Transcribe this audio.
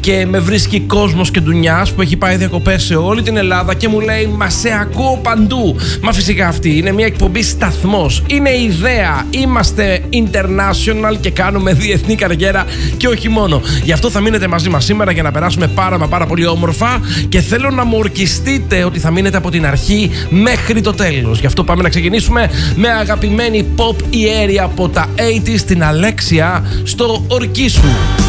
και με βρίσκει κόσμος και ντουνιάς που έχει πάει διακοπές σε όλη την Ελλάδα και μου λέει «Μα σε ακούω παντού». Μα φυσικά αυτή είναι μια εκπομπή σταθμός. Είναι ιδέα. Είμαστε international και κάνουμε διεθνή καριέρα και όχι μόνο. Γι' αυτό θα μείνετε μαζί μας σήμερα για να περάσουμε πάρα πολύ όμορφα και θέλω να μου ορκιστείτε ότι θα μείνετε από την αρχή μέχρι το τέλος. Γι' αυτό πάμε να ξεκινήσουμε με αγαπημένη pop ιέρη από τα 80's, την Αλέξια, στο «Ορκίσου».